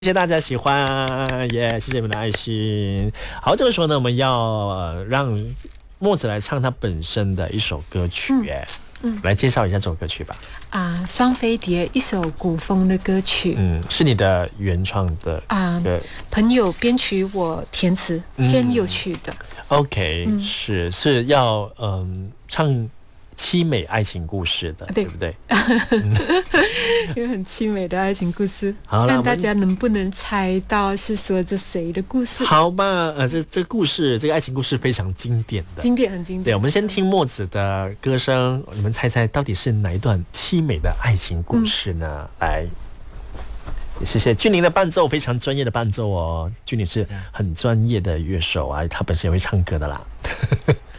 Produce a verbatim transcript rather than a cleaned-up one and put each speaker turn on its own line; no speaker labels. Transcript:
谢谢大家喜欢，耶、谢谢你们的爱心。好，这个时候呢，我们要、呃让墨子来唱他本身的一首歌曲，耶、嗯，来介绍一下这首歌曲吧。
啊，双飞碟一首古风的歌曲，
嗯，是你的原创的
啊，朋友编曲，我填词，先有曲的。
OK，、嗯、是是要嗯唱凄美爱情故事的，对, 对不对？
有很凄美的爱情故事，
好，
看大家能不能猜到是说着谁的故事？
好吧，呃，这这个故事，这个爱情故事非常经典的，
经典很经典。
对，我们先听墨子的歌声，你们猜猜到底是哪一段凄美的爱情故事呢？嗯、来，谢谢俊宁的伴奏，非常专业的伴奏哦。俊宁是很专业的乐手啊，他本身也会唱歌的啦。